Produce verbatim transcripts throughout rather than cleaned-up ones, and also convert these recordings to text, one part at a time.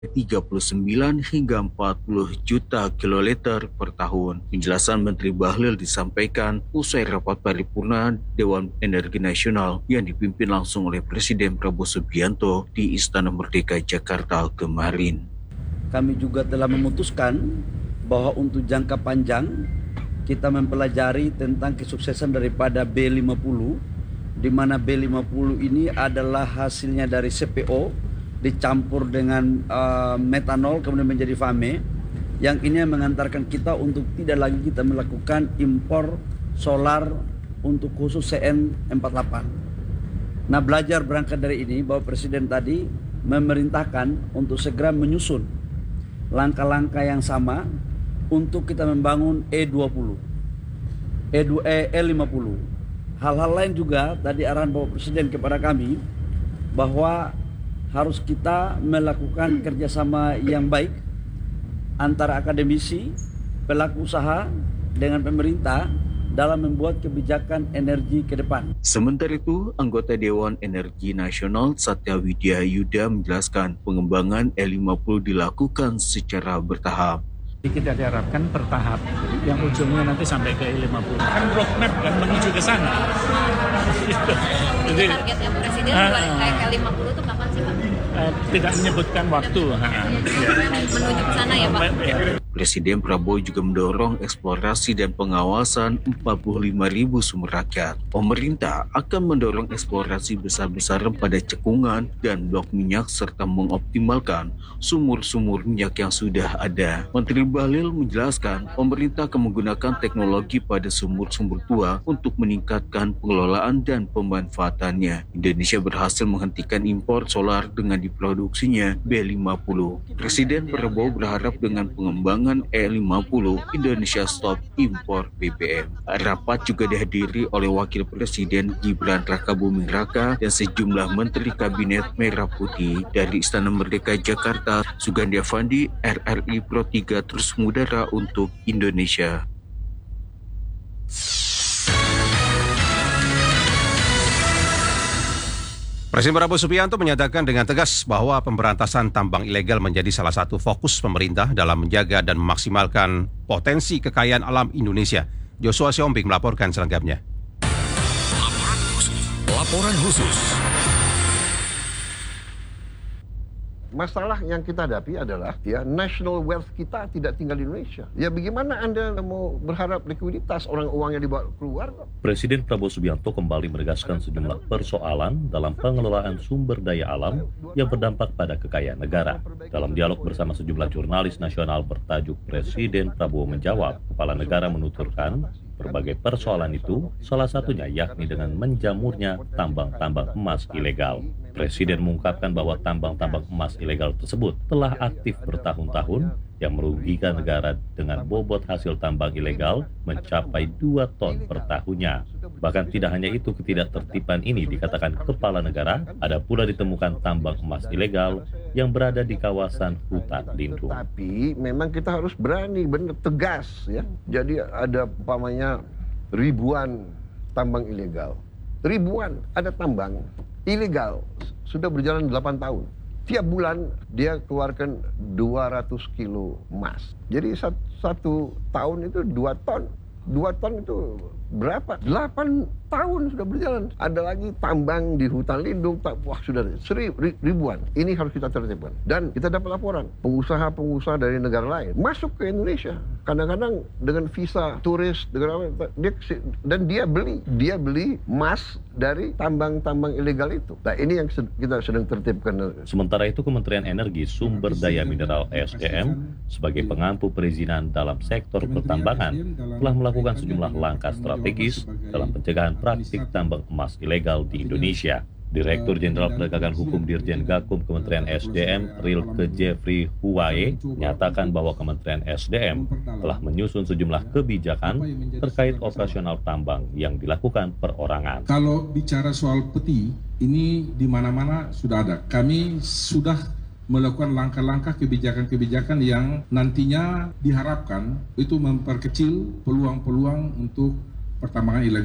tiga puluh sembilan hingga empat puluh juta kiloliter per tahun. Penjelasan Menteri Bahlil disampaikan usai rapat paripurna Dewan Energi Nasional yang dipimpin langsung oleh Presiden Prabowo Subianto di Istana Merdeka Jakarta kemarin. Kami juga telah memutuskan bahwa untuk jangka panjang kita mempelajari tentang kesuksesan daripada B lima puluh, di mana B lima puluh ini adalah hasilnya dari C P O dicampur dengan uh, metanol kemudian menjadi F A M E, yang ini mengantarkan kita untuk tidak lagi kita melakukan impor solar untuk khusus C N empat puluh delapan. Nah, belajar berangkat dari ini bahwa Presiden tadi memerintahkan untuk segera menyusun langkah-langkah yang sama untuk kita membangun E dua puluh, E lima puluh. Hal-hal lain juga tadi arahan Bapak Presiden kepada kami bahwa harus kita melakukan kerjasama yang baik antara akademisi, pelaku usaha dengan pemerintah dalam membuat kebijakan energi ke depan. Sementara itu, anggota Dewan Energi Nasional Satya Widya Yuda menjelaskan pengembangan E lima puluh dilakukan secara bertahap. Kita diharapkan bertahap, yang ujungnya nanti sampai ke E lima puluh. Kan roadmap kan menuju ke sana. Jadi targetnya Presiden uh, kayak E lima puluh itu kapan sih Pak? Uh, tidak menyebutkan waktu. Uh, menuju ke sana ya Pak? Ya. Presiden Prabowo juga mendorong eksplorasi dan pengawasan empat puluh lima ribu sumber rakyat. Pemerintah akan mendorong eksplorasi besar-besaran pada cekungan dan blok minyak serta mengoptimalkan sumur-sumur minyak yang sudah ada. Menteri Bahlil menjelaskan pemerintah akan menggunakan teknologi pada sumur-sumur tua untuk meningkatkan pengelolaan dan pemanfaatannya. Indonesia berhasil menghentikan impor solar dengan diproduksinya B lima puluh. Presiden Prabowo berharap dengan pengembangan E lima puluh, Indonesia stop impor B B M. Rapat juga dihadiri oleh Wakil Presiden Gibran Rakabuming Raka dan sejumlah Menteri Kabinet Merah Putih. Dari Istana Merdeka Jakarta, Sugandi Avandi, R R I Pro tiga terus mengudara untuk Indonesia. Presiden Prabowo Subianto menyatakan dengan tegas bahwa pemberantasan tambang ilegal menjadi salah satu fokus pemerintah dalam menjaga dan memaksimalkan potensi kekayaan alam Indonesia. Joshua Siombing melaporkan selengkapnya. Laporan khusus. Laporan khusus. Masalah yang kita hadapi adalah ya national wealth kita tidak tinggal di Indonesia. Ya bagaimana Anda mau berharap likuiditas orang uangnya dibawa keluar? Presiden Prabowo Subianto kembali menegaskan sejumlah persoalan dalam pengelolaan sumber daya alam yang berdampak pada kekayaan negara. Dalam dialog bersama sejumlah jurnalis nasional bertajuk Presiden Prabowo Menjawab, Kepala Negara menuturkan berbagai persoalan itu, salah satunya yakni dengan menjamurnya tambang-tambang emas ilegal. Presiden mengungkapkan bahwa tambang-tambang emas ilegal tersebut telah aktif bertahun-tahun yang merugikan negara dengan bobot hasil tambang ilegal mencapai dua ton per tahunnya. Bahkan tidak hanya itu, ketidaktertiban ini dikatakan Kepala Negara, ada pula ditemukan tambang emas ilegal yang berada di kawasan hutan lindung. Tapi memang kita harus berani, benar tegas ya. Jadi ada umpamanya ribuan tambang ilegal. Ribuan ada tambang ilegal sudah berjalan delapan tahun. Tiap bulan dia keluarkan dua ratus kilo emas. Jadi satu, satu tahun itu dua ton. Dua ton itu berapa? Delapan tahun sudah berjalan. Ada lagi tambang di hutan lindung, wah sudah seribu, ribuan. Ini harus kita tertibkan. Dan kita dapat laporan, pengusaha-pengusaha dari negara lain masuk ke Indonesia. Kadang-kadang dengan visa turis, dengan apa, dia, dan dia beli, dia beli emas dari tambang-tambang ilegal itu. Nah ini yang kita sedang tertibkan. Sementara itu Kementerian Energi Sumber Daya Mineral S D M sebagai pengampu perizinan dalam sektor pertambangan telah melakukan sejumlah langkah strategis dalam pencegahan praktik tambang emas ilegal di Indonesia. Direktur Jenderal Penegakan Hukum Dirjen Gakum Kementerian S D M Rilke Jeffrey Huwae menyatakan bahwa Kementerian S D M telah menyusun sejumlah kebijakan terkait operasional tambang yang dilakukan perorangan. Kalau bicara soal peti, ini di mana-mana sudah ada. Kami sudah melakukan langkah-langkah kebijakan-kebijakan yang nantinya diharapkan itu memperkecil peluang-peluang untuk pertambangan ilegal.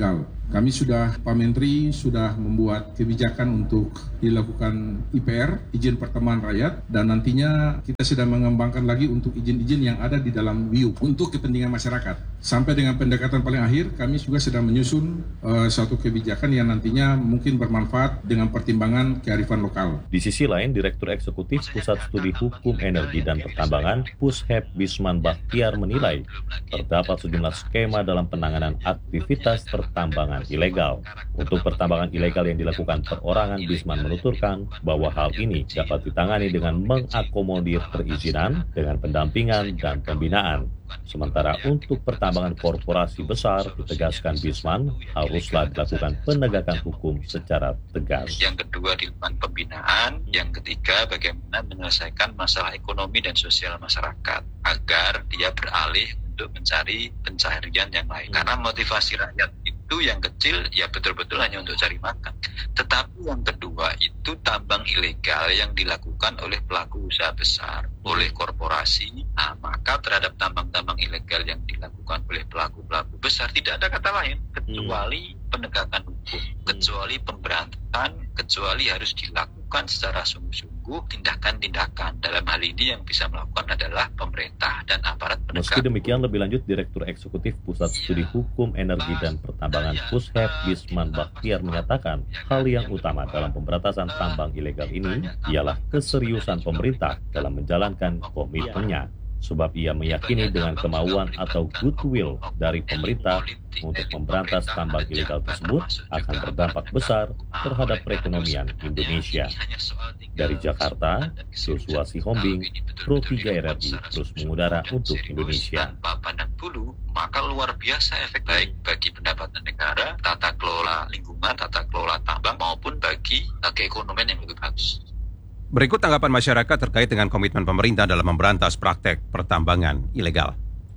Kami sudah, Pak Menteri sudah membuat kebijakan untuk dilakukan I P R, izin pertemanan rakyat, dan nantinya kita sedang mengembangkan lagi untuk izin-izin yang ada di dalam W I U untuk kepentingan masyarakat. Sampai dengan pendekatan paling akhir, kami juga sedang menyusun uh, suatu kebijakan yang nantinya mungkin bermanfaat dengan pertimbangan kearifan lokal. Di sisi lain, Direktur Eksekutif Pusat Studi Hukum Energi dan Pertambangan Pushep Bisman Bakhtiar menilai terdapat sejumlah skema dalam penanganan aktivitas pertambangan ilegal. Untuk pertambangan ilegal yang dilakukan perorangan, Bisman menuturkan bahwa hal ini dapat ditangani dengan mengakomodir perizinan dengan pendampingan dan pembinaan. Sementara untuk pertambangan korporasi besar, ditegaskan Bisman, haruslah dilakukan penegakan hukum secara tegas. Yang kedua, dilakukan pembinaan. Yang ketiga, bagaimana menyelesaikan masalah ekonomi dan sosial masyarakat agar dia beralih untuk mencari pencaharian yang lain. Karena motivasi rakyat itu yang kecil ya betul-betul hanya untuk cari makan. Tetapi yang kedua itu tambang ilegal yang dilakukan oleh pelaku usaha besar, oleh korporasi. Nah, maka terhadap tambang-tambang ilegal yang dilakukan oleh pelaku-pelaku besar tidak ada kata lain kecuali hmm. penegakan hukum, kecuali pemberantasan, kecuali harus dilakukan secara sungguh-sungguh tindakan-tindakan. Dalam hal ini yang bisa melakukan adalah pemerintah dan aparat penegak. Meski demikian, lebih lanjut Direktur Eksekutif Pusat Studi Hukum Energi dan Pertambangan Pushep Bisman Bakhtiar menyatakan hal yang utama dalam pemberantasan tambang ilegal ini ialah keseriusan pemerintah dalam menjalankan komitmennya. Sebab ia meyakini dengan kemauan atau goodwill dari pemerintah untuk memberantas tambang ilegal tersebut akan berdampak besar terhadap perekonomian Indonesia. Dari Jakarta, Joshua Sihombing, Pro tiga R R I terus mengudara untuk Indonesia. Maka luar biasa efek baik bagi pendapatan negara, tata kelola lingkungan, tata kelola tambang maupun bagi keekonomian yang lebih bagus. Berikut tanggapan masyarakat terkait dengan komitmen pemerintah dalam memberantas praktek pertambangan ilegal.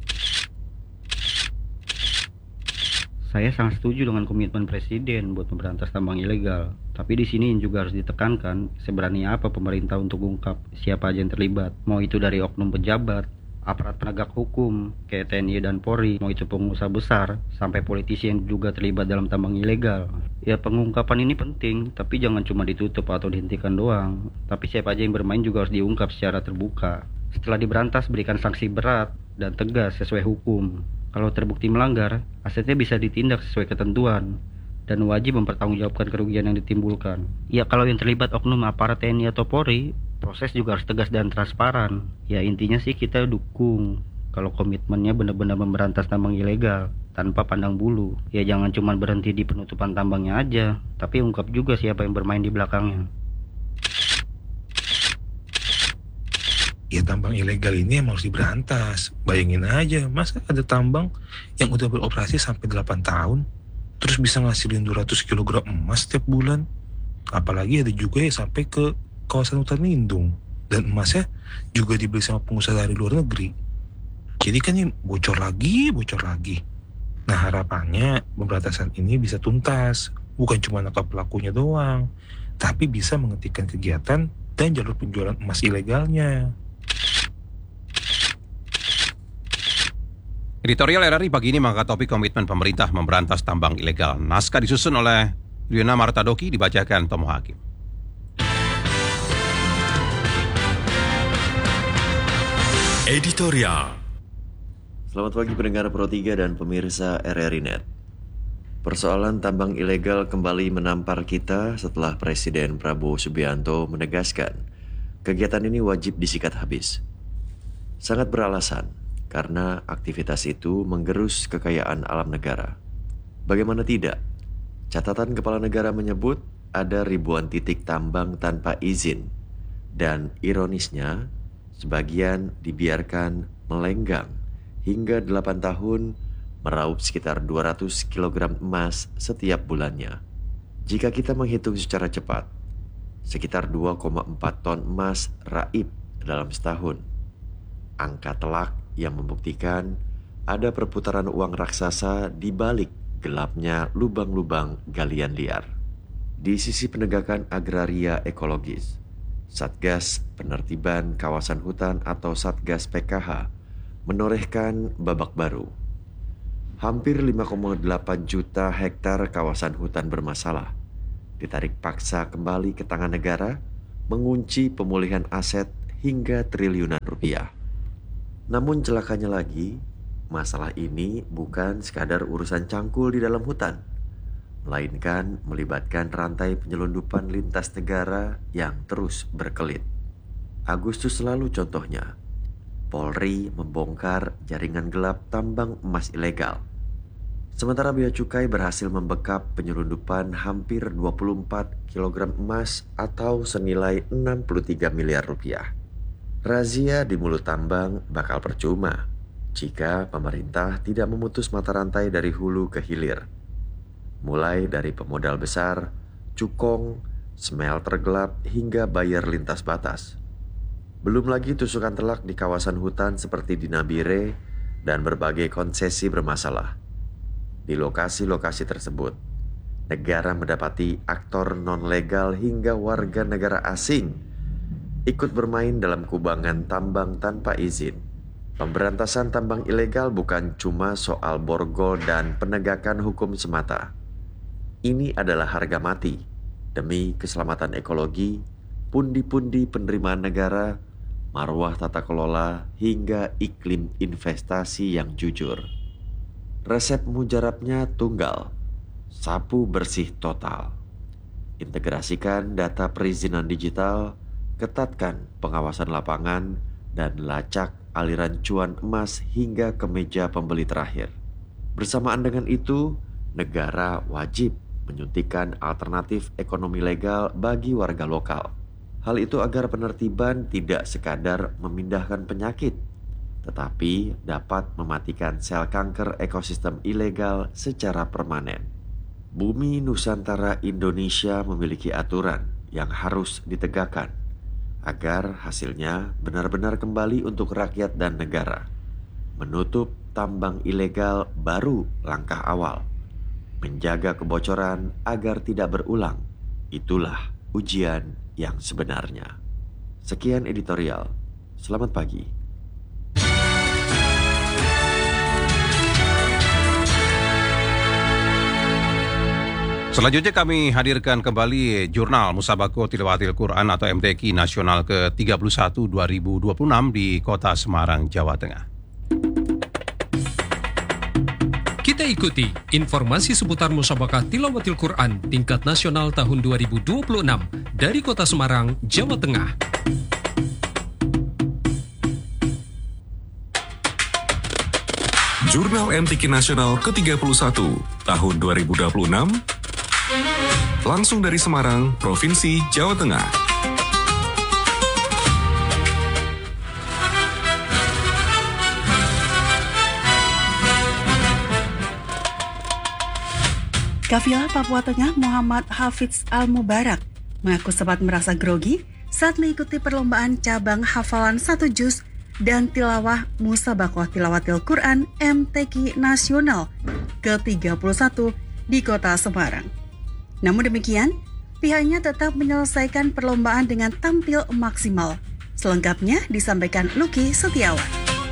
Saya sangat setuju dengan komitmen Presiden buat memberantas tambang ilegal. Tapi di sini juga harus ditekankan seberani apa pemerintah untuk mengungkap siapa aja yang terlibat. Mau itu dari oknum pejabat, aparat penegak hukum, kayak T N I dan Polri, mau itu pengusaha besar, sampai politisi yang juga terlibat dalam tambang ilegal. Ya, pengungkapan ini penting, tapi jangan cuma ditutup atau dihentikan doang. Tapi siapa aja yang bermain juga harus diungkap secara terbuka. Setelah diberantas, berikan sanksi berat dan tegas sesuai hukum. Kalau terbukti melanggar, asetnya bisa ditindak sesuai ketentuan dan wajib mempertanggungjawabkan kerugian yang ditimbulkan. Ya, kalau yang terlibat oknum aparat T N I atau Polri, proses juga harus tegas dan transparan. Ya, intinya sih kita dukung kalau komitmennya benar-benar memberantas tambang ilegal tanpa pandang bulu. Ya, jangan cuma berhenti di penutupan tambangnya aja, tapi ungkap juga siapa yang bermain di belakangnya. Ya, tambang ilegal ini emang harus diberantas. Bayangin aja, masa ada tambang yang udah beroperasi sampai delapan tahun terus bisa ngasilin dua ratus kilogram emas setiap bulan. Apalagi ada juga ya sampai ke kawasan hutan lindung, dan emasnya juga dibeli sama pengusaha dari luar negeri. Jadi kan ini bocor lagi, bocor lagi. Nah, harapannya pemberantasan ini bisa tuntas, bukan cuma nangkap pelakunya doang, tapi bisa menghentikan kegiatan dan jalur penjualan emas ilegalnya. Editorial R R I pagi ini mengangkat topik komitmen pemerintah memberantas tambang ilegal. Naskah disusun oleh Liona Martadoki, dibacakan Tomo Hakim. Editorial. Selamat pagi pendengar Pro tiga dan pemirsa R R I Net. Persoalan tambang ilegal kembali menampar kita setelah Presiden Prabowo Subianto menegaskan kegiatan ini wajib disikat habis. Sangat beralasan karena aktivitas itu menggerus kekayaan alam negara. Bagaimana tidak? Catatan Kepala Negara menyebut ada ribuan titik tambang tanpa izin, dan ironisnya sebagian dibiarkan melenggang hingga delapan tahun meraup sekitar dua ratus kilogram emas setiap bulannya. Jika kita menghitung secara cepat, sekitar dua koma empat ton emas raib dalam setahun. Angka telak yang membuktikan ada perputaran uang raksasa di balik gelapnya lubang-lubang galian liar. Di sisi penegakan agraria ekologis, Satgas Penertiban Kawasan Hutan atau Satgas P K H menorehkan babak baru. Hampir lima koma delapan juta hektar kawasan hutan bermasalah ditarik paksa kembali ke tangan negara, mengunci pemulihan aset hingga triliunan rupiah. Namun celakanya lagi, masalah ini bukan sekadar urusan cangkul di dalam hutan, melainkan melibatkan rantai penyelundupan lintas negara yang terus berkelit. Agustus lalu contohnya, Polri membongkar jaringan gelap tambang emas ilegal. Sementara Bea Cukai berhasil membekap penyelundupan hampir dua puluh empat kilogram emas atau senilai enam puluh tiga miliar rupiah. Razia di mulut tambang bakal percuma jika pemerintah tidak memutus mata rantai dari hulu ke hilir. Mulai dari pemodal besar, cukong, smelter gelap hingga bayar lintas batas. Belum lagi tusukan telak di kawasan hutan seperti di Nabire dan berbagai konsesi bermasalah. Di lokasi-lokasi tersebut, negara mendapati aktor non-legal hingga warga negara asing ikut bermain dalam kubangan tambang tanpa izin. Pemberantasan tambang ilegal bukan cuma soal borgol dan penegakan hukum semata. Ini adalah harga mati demi keselamatan ekologi, pundi-pundi penerimaan negara, marwah tata kelola, hingga iklim investasi yang jujur. Resep mujarabnya tunggal, sapu bersih total. Integrasikan data perizinan digital, ketatkan pengawasan lapangan, dan lacak aliran cuan emas hingga ke meja pembeli terakhir. Bersamaan dengan itu, negara wajib menyuntikkan alternatif ekonomi legal bagi warga lokal. Hal itu agar penertiban tidak sekadar memindahkan penyakit, tetapi dapat mematikan sel kanker ekosistem ilegal secara permanen. Bumi Nusantara Indonesia memiliki aturan yang harus ditegakkan agar hasilnya benar-benar kembali untuk rakyat dan negara. Menutup tambang ilegal baru langkah awal. Menjaga kebocoran agar tidak berulang, itulah ujian yang sebenarnya. Sekian editorial. Selamat pagi. Selanjutnya kami hadirkan kembali Jurnal Musabakoh Tilawatil Quran atau M T Q Nasional ke tiga puluh satu dua ribu dua puluh enam di Kota Semarang, Jawa Tengah. Kita ikuti informasi seputar Musabakah Tilawatil Quran tingkat nasional tahun dua ribu dua puluh enam dari Kota Semarang, Jawa Tengah. Jurnal M T Q Nasional ke tiga puluh satu tahun dua ribu dua puluh enam langsung dari Semarang, Provinsi Jawa Tengah. Kafilah Papua Tengah Muhammad Hafiz Al-Mubarak mengaku sempat merasa grogi saat mengikuti perlombaan cabang hafalan satu juz dan tilawah Musabakoh Tilawatil Quran M T Q Nasional ke tiga puluh satu di Kota Semarang. Namun demikian, pihaknya tetap menyelesaikan perlombaan dengan tampil maksimal. Selengkapnya disampaikan Luki Setiawan.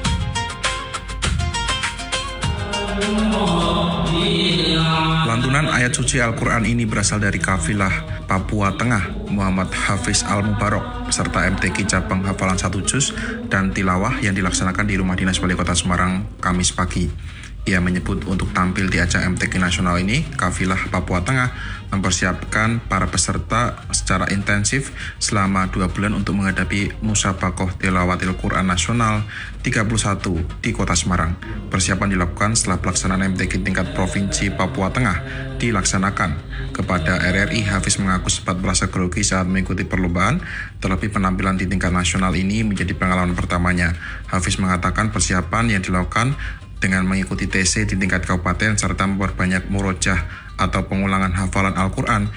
Lantunan ayat suci Al-Quran ini berasal dari kafilah Papua Tengah Muhammad Hafiz Al-Mubarak beserta M T Q cabang hafalan satu juz dan tilawah yang dilaksanakan di Rumah Dinas Wali Kota Semarang Kamis pagi. Ia menyebut untuk tampil di ajang M T Q Nasional ini, kafilah Papua Tengah mempersiapkan para peserta secara intensif selama dua bulan untuk menghadapi Musabakoh Tilawatil Quran Nasional tiga puluh satu di Kota Semarang. Persiapan dilakukan setelah pelaksanaan M T Q tingkat Provinsi Papua Tengah dilaksanakan. Kepada R R I, Hafiz mengaku sempat merasa grogi saat mengikuti perlombaan, terlebih penampilan di tingkat nasional ini menjadi pengalaman pertamanya. Hafiz mengatakan persiapan yang dilakukan dengan mengikuti T C di tingkat kabupaten serta memperbanyak murojah atau pengulangan hafalan Al-Quran.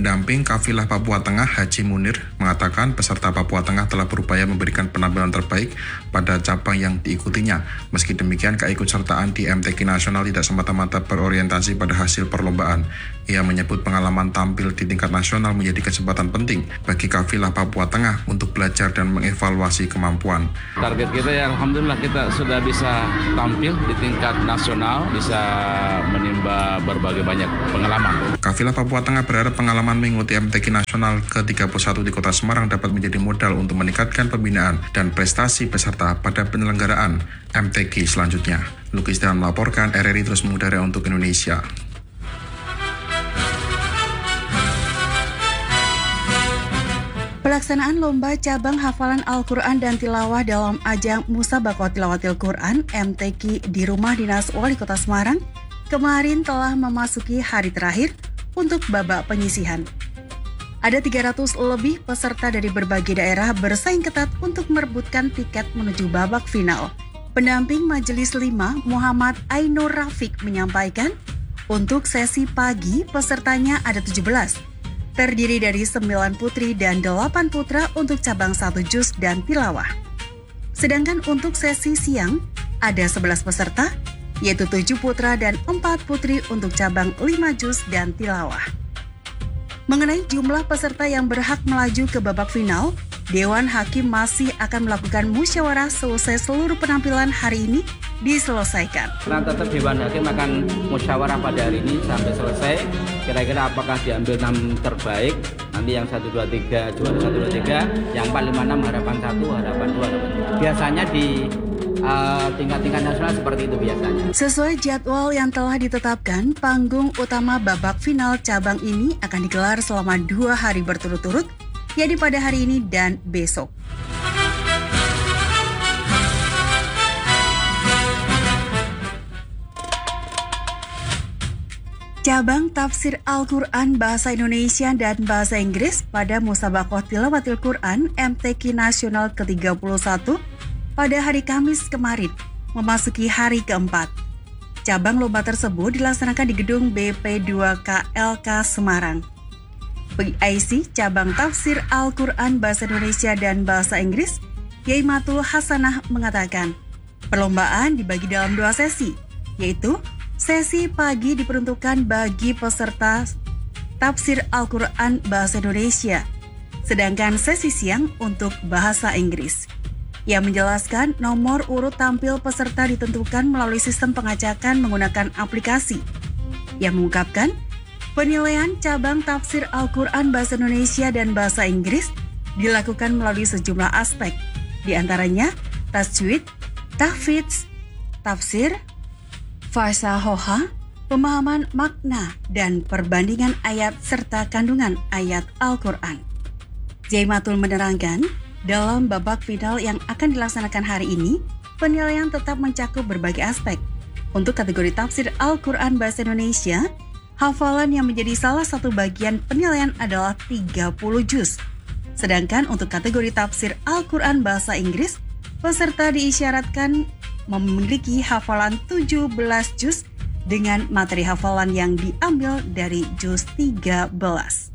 Pendamping Kafilah Papua Tengah Haji Munir mengatakan peserta Papua Tengah telah berupaya memberikan penampilan terbaik pada cabang yang diikutinya. Meski demikian, keikutsertaan di M T Q Nasional tidak semata-mata berorientasi pada hasil perlombaan. Ia menyebut pengalaman tampil di tingkat nasional menjadi kesempatan penting bagi Kafilah Papua Tengah untuk belajar dan mengevaluasi kemampuan. Target kita ya alhamdulillah kita sudah bisa tampil di tingkat nasional, bisa menimba berbagai banyak pengalaman. Kafilah Papua Tengah berharap pengalaman mengikuti M T Q Nasional ke tiga puluh satu di Kota Semarang dapat menjadi modal untuk meningkatkan pembinaan dan prestasi peserta pada penyelenggaraan M T Q selanjutnya. Lukis Dalam melaporkan, R R I terus mengudara untuk Indonesia. Pelaksanaan lomba cabang hafalan Al-Quran dan tilawah dalam ajang Musabaqah Tilawatil Quran M T Q di Rumah Dinas Wali Kota Semarang kemarin telah memasuki hari terakhir untuk babak penyisihan. Ada tiga ratus lebih peserta dari berbagai daerah bersaing ketat untuk merebutkan tiket menuju babak final. Pendamping Majelis lima Muhammad Ainur Rafiq menyampaikan, untuk sesi pagi pesertanya ada tujuh belas, terdiri dari sembilan putri dan delapan putra untuk cabang satu juz dan tilawah. Sedangkan untuk sesi siang ada sebelas peserta, yaitu tujuh putra dan empat putri untuk cabang lima juz dan tilawah. Mengenai jumlah peserta yang berhak melaju ke babak final, Dewan Hakim masih akan melakukan musyawarah selesai seluruh penampilan hari ini diselesaikan. Nah, tetap Dewan Hakim akan musyawarah pada hari ini sampai selesai. Kira-kira apakah diambil enam terbaik, nanti yang satu, dua, tiga, juara satu, dua, tiga, yang empat, lima, enam, harapan satu, harapan dua, harapan tiga. Biasanya di uh, tingkat-tingkat nasional seperti itu biasanya. Sesuai jadwal yang telah ditetapkan, panggung utama babak final cabang ini akan digelar selama dua hari berturut-turut, yakni pada hari ini dan besok. Cabang Tafsir Al-Quran Bahasa Indonesia dan Bahasa Inggris pada Musabaqah Tilawatil Quran M T Q Nasional ke tiga puluh satu pada hari Kamis kemarin memasuki hari keempat. Cabang lomba tersebut dilaksanakan di gedung B P dua K L K Semarang. P I C Cabang Tafsir Al-Quran Bahasa Indonesia dan Bahasa Inggris, Yaimatul Hasanah mengatakan, perlombaan dibagi dalam dua sesi, yaitu sesi pagi diperuntukkan bagi peserta Tafsir Al-Quran Bahasa Indonesia, sedangkan sesi siang untuk Bahasa Inggris. Ia menjelaskan nomor urut tampil peserta ditentukan melalui sistem pengacakan menggunakan aplikasi. Ia mengungkapkan, penilaian cabang Tafsir Al-Quran Bahasa Indonesia dan Bahasa Inggris dilakukan melalui sejumlah aspek, di antaranya tajwid, tahfidz, tafsir, fasahoha, pemahaman makna, dan perbandingan ayat serta kandungan ayat Al-Quran. Jaimatul menerangkan, dalam babak final yang akan dilaksanakan hari ini, penilaian tetap mencakup berbagai aspek. Untuk kategori Tafsir Al-Quran Bahasa Indonesia, hafalan yang menjadi salah satu bagian penilaian adalah tiga puluh juz. Sedangkan untuk kategori Tafsir Al-Quran Bahasa Inggris, peserta diisyaratkan memiliki hafalan tujuh belas juz dengan materi hafalan yang diambil dari juz tiga belas.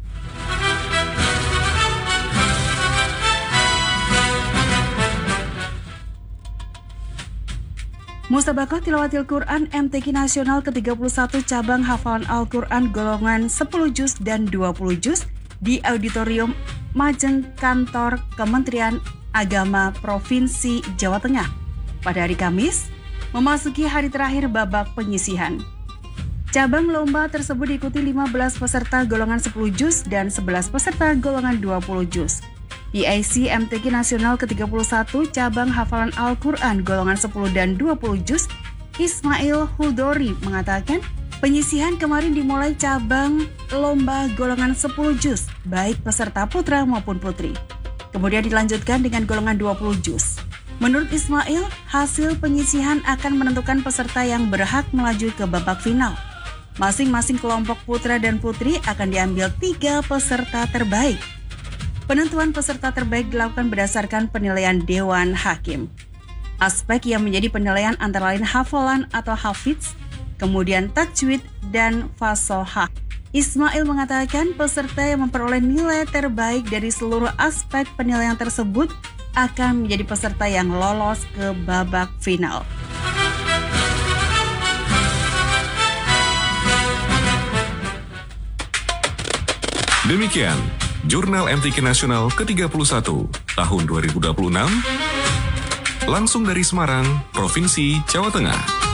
Musabaqah Tilawatil Quran M T Q Nasional ke tiga puluh satu cabang hafalan Al-Quran golongan sepuluh juz dan dua puluh juz di Auditorium Majeng Kantor Kementerian Agama Provinsi Jawa Tengah pada hari Kamis, memasuki hari terakhir babak penyisihan. Cabang lomba tersebut diikuti lima belas peserta golongan sepuluh juz dan sebelas peserta golongan dua puluh juz. P I C M T Q Nasional ke tiga puluh satu cabang hafalan Al-Quran golongan sepuluh dan dua puluh juz, Ismail Hudori mengatakan, penyisihan kemarin dimulai cabang lomba golongan sepuluh juz, baik peserta putra maupun putri. Kemudian dilanjutkan dengan golongan dua puluh juz. Menurut Ismail, hasil penyisihan akan menentukan peserta yang berhak melaju ke babak final. Masing-masing kelompok putra dan putri akan diambil tiga peserta terbaik. Penentuan peserta terbaik dilakukan berdasarkan penilaian Dewan Hakim. Aspek yang menjadi penilaian antara lain hafalan atau hafidz, kemudian tajwid dan fasohah. Ismail mengatakan peserta yang memperoleh nilai terbaik dari seluruh aspek penilaian tersebut akan menjadi peserta yang lolos ke babak final. Demikian Jurnal M T Q Nasional ke tiga puluh satu tahun dua ribu dua puluh enam langsung dari Semarang, Provinsi Jawa Tengah.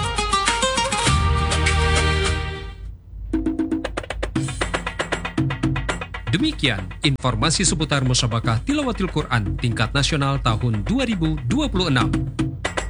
Demikian informasi seputar Musabaqah Tilawatil Quran tingkat nasional tahun dua ribu dua puluh enam.